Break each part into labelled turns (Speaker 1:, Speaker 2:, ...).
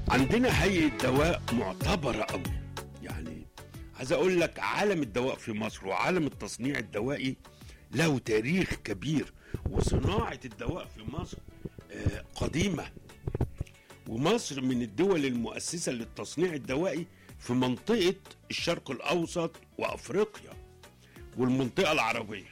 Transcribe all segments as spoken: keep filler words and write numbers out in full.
Speaker 1: عندنا هيئة دواء معتبرة قوي. يعني عايز اقول لك عالم الدواء في مصر وعالم التصنيع الدوائي له تاريخ كبير، وصناعة الدواء في مصر آه، قديمة، ومصر من الدول المؤسسة للتصنيع الدوائي في منطقة الشرق الأوسط وأفريقيا والمنطقة العربية.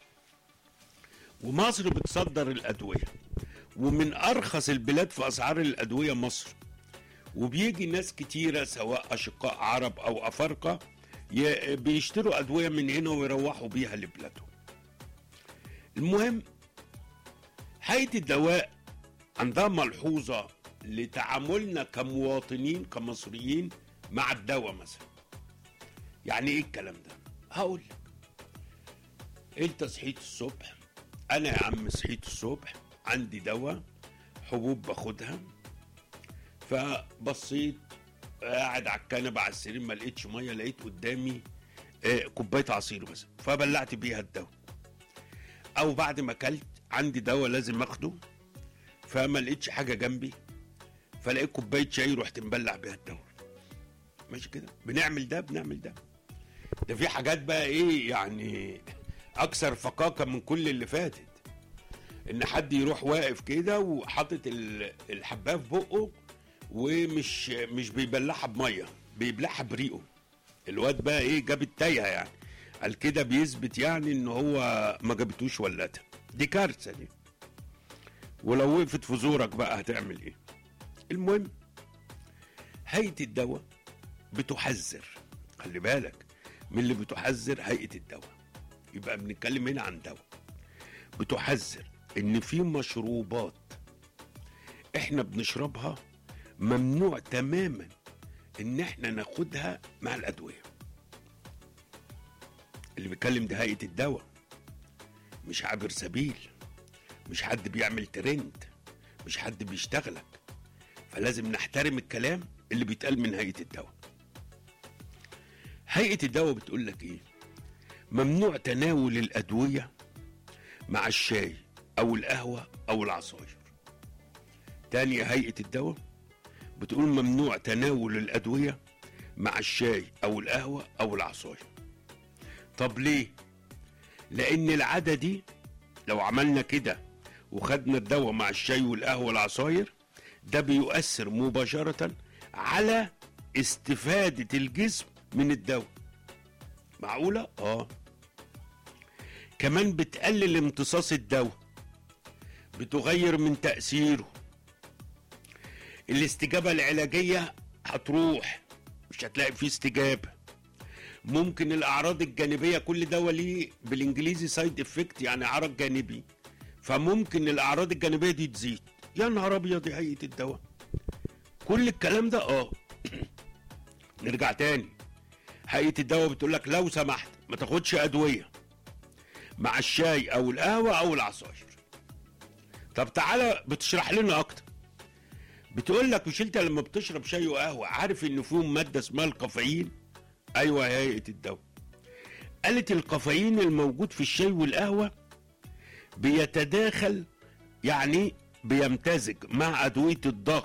Speaker 1: ومصر بتصدر الأدوية، ومن أرخص البلاد في أسعار الأدوية مصر. وبيجي ناس كتيرة سواء أشقاء عرب أو أفارقة ي- بيشتروا أدوية من هنا ويروحوا بيها لبلادهم. المهم، هيئة الدواء عندها ملحوظة لتعاملنا كمواطنين كمصريين مع الدواء مثلا. يعني ايه الكلام ده؟ هقول لك. انت صحيت الصبح، انا يا عم صحيت الصبح عندي دواء حبوب باخدها، فبصيت قاعد على الكنبه على السرير ما لقيتش ميه، لقيت قدامي آه، كوبايه عصير مثلا، فبلعت بيها الدواء. او بعد ما اكلت عندي دواء لازم اخده، فما لقيتش حاجه جنبي، فلقيت كوبايه شاي رحت مبلع بيها الدواء. ماشي كده، بنعمل ده بنعمل ده. ده في حاجات بقى ايه يعني اكثر فقاقه من كل اللي فاتت. ان حد يروح واقف كده وحاطط ال- الحبايه في بقه ومش مش بيبلعها بميه، بيبلعها بريقه. الواد بقى ايه جاب التايهه يعني، قال كده بيثبت يعني ان هو ما جابتوش ولاتها. دي كارثه دي. ولو وقفت في زورك بقى هتعمل ايه؟ المهم، هيئه الدواء بتحذر، خلي بالك من اللي بتحذر هيئه الدواء. يبقى بنتكلم هنا عن دواء. بتحذر ان في مشروبات احنا بنشربها ممنوع تماما ان احنا ناخدها مع الادويه. اللي بيتكلم ده هيئه الدواء، مش عابر سبيل، مش حد بيعمل ترند، مش حد بيشتغلك. فلازم نحترم الكلام اللي بيتقال من هيئه الدواء. هيئه الدواء بتقول لك ايه؟ ممنوع تناول الادويه مع الشاي او القهوه او العصاير. تاني، هيئه الدواء بتقول ممنوع تناول الادويه مع الشاي او القهوه او العصاير. طب ليه؟ لان العاده دي لو عملنا كده وخدنا الدواء مع الشاي والقهوه والعصاير، ده بيؤثر مباشره على استفاده الجسم من الدواء. معقوله؟ اه. كمان بتقلل امتصاص الدواء، بتغير من تأثيره، الاستجابة العلاجية هتروح، مش هتلاقي فيه استجابة. ممكن الأعراض الجانبية، كل دواء ليه بالإنجليزي سايد افكت، يعني عرض جانبي، فممكن الأعراض الجانبية دي تزيد. يا نهار أبيض يا هيئة الدواء، كل الكلام ده اه. نرجع تاني، هيئة الدواء بتقول لك لو سمحت ما تاخدش أدوية مع الشاي او القهوه او العصاير. طب تعالى بتشرح لنا اكتر. بتقول لك مش انت لما بتشرب شاي وقهوه عارف ان فيهم ماده اسمها الكافيين؟ ايوه يا هيئه الدواء، قالت الكافيين الموجود في الشاي والقهوه بيتداخل، يعني بيمتزج مع ادويه الضغط